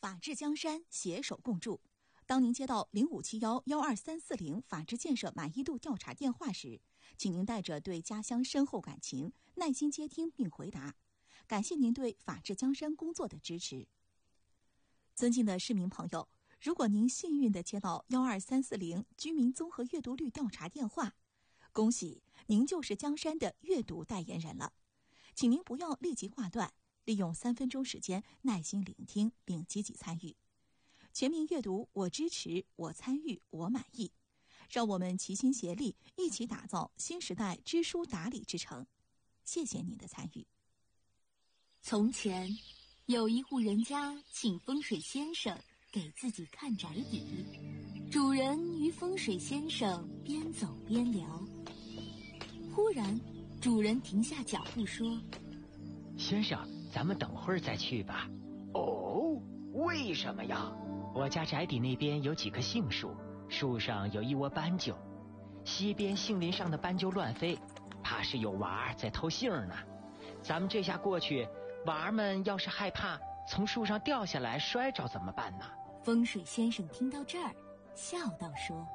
法治江山携手共筑。当您接到0571-12340法治建设满意度调查电话时，请您带着对家乡深厚感情，耐心接听并回答。感谢您对法治江山工作的支持。尊敬的市民朋友，如果您幸运地接到12340居民综合阅读率调查电话，恭喜您就是江山的阅读代言人了。请您不要立即挂断，利用3分钟时间耐心聆听并积极参与。全民阅读，我支持，我参与，我满意。让我们齐心协力，一起打造新时代知书达理之城。谢谢您的参与。 从前有一户人家请风水先生给自己看宅邸，主人与风水先生边走边聊。忽然主人停下脚步说： 先生，咱们等会儿再去吧。 哦，为什么呀？ 我家宅邸那边有几棵杏树，树上有一窝斑鸠，西边杏林上的斑鸠乱飞，怕是有娃儿在偷杏呢。咱们这下过去，娃儿们要是害怕从树上掉下来摔着怎么办呢？ 风水先生听到这儿笑道说：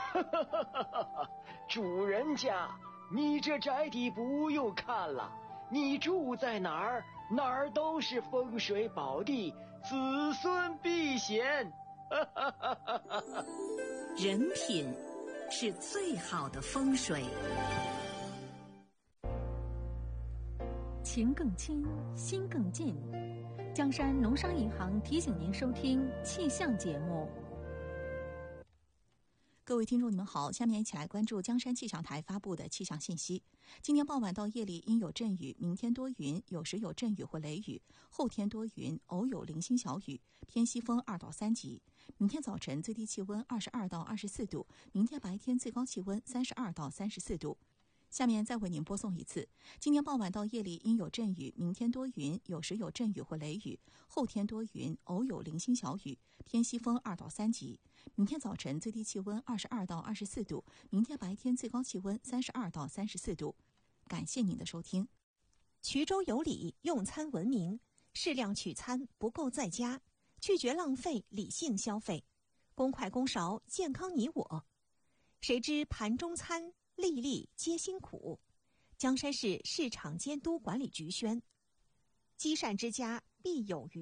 主人家，你这宅邸不用看了，你住在哪儿，哪儿都是风水宝地，子孙避险。 人品是最好的风水。 情更亲，心更近。江山农商银行提醒您收听气象节目。 各位听众，你们好，下面一起来关注江山气象台发布的气象信息。今天傍晚到夜里阴有阵雨，明天多云，有时有阵雨或雷雨，后天多云，偶有零星小雨，偏西风2到3级。明天早晨最低气温22到24度，明天白天最高气温32到34度。下面再为您播送一次。今天傍晚到夜里阴有阵雨，明天多云，有时有阵雨或雷雨，后天多云，偶有零星小雨，偏西风2到3级。明天早晨最低气温22到24度，明天白天最高气温32到34度。感谢您的收听。 衢州有礼，用餐文明，适量取餐，不够在家，拒绝浪费，理性消费，公筷公勺，健康你我。谁知盘中餐，粒粒皆辛苦。江山市市场监督管理局宣：积善之家必有余。